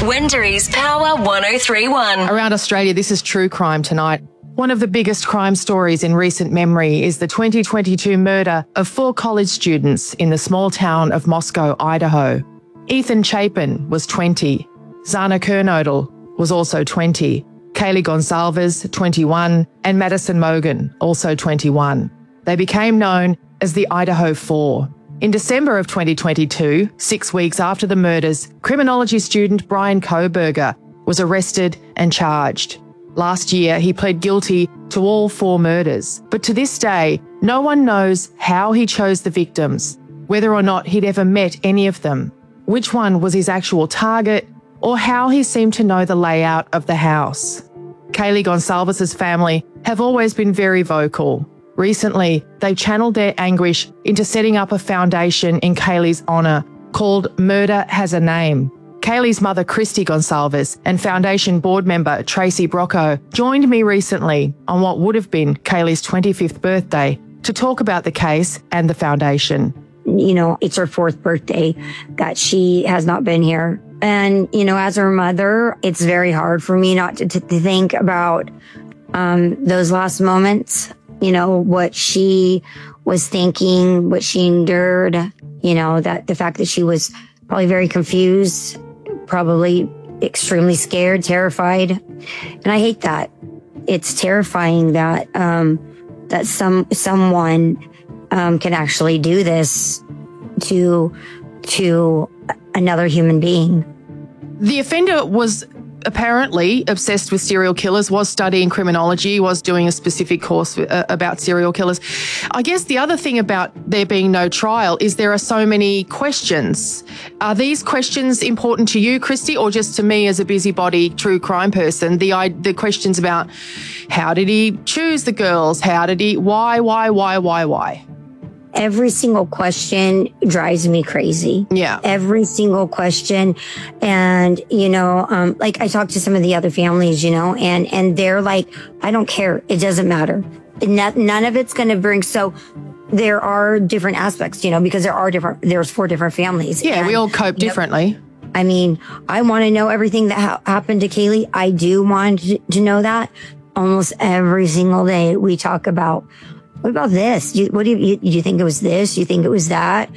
Wendourie's Power 103.1. Around Australia, this is True Crime Tonight. One of the biggest crime stories in recent memory is the 2022 murder of 4 college students in the small town of Moscow, Idaho. Ethan Chapin was 20. Zana Kernodle was also 20. Kaylee Gonsalves, 21, and Madison Mogan, also 21. They became known as the Idaho Four. In December of 2022, 6 weeks after the murders, criminology student Brian Kohberger was arrested and charged. Last year, he pled guilty to all 4 murders. But to this day, no one knows how he chose the victims, whether or not he'd ever met any of them, which one was his actual target, or how he seemed to know the layout of the house. Kaylee Gonsalves' family have always been very vocal. Recently, they channeled their anguish into setting up a foundation in Kaylee's honour called Murder Has a Name. Kaylee's mother, Christy Gonsalves, and foundation board member Tracy Brocco joined me recently on what would have been Kaylee's 25th birthday to talk about the case and the foundation. You know, it's her 4th birthday that she has not been here. And, you know, as her mother, it's very hard for me not to think about those last moments. You know, what she was thinking, what she endured, you know, that the fact that she was probably very confused, probably extremely scared, terrified. And I hate that. It's terrifying that, that someone, can actually do this to another human being. The offender was apparently obsessed with serial killers, was studying criminology, was doing a specific course about serial killers. I guess the other thing about there being no trial is there are so many questions. Are these questions important to you, Christy, or just to me as a busybody true crime person? The questions about how did he choose the girls? How did he, why? Every single question drives me crazy. Yeah. Every single question. And, you know, like I talked to some of the other families, you know, and they're like, I don't care. It doesn't matter. None of it's going to bring. So there are different aspects, you know, because there's 4 different families. Yeah. And, we all cope differently. I mean, I want to know everything that happened to Kaylee. I do want to know that. Almost every single day we talk about, what about this? What do you think it was this? You think it was that?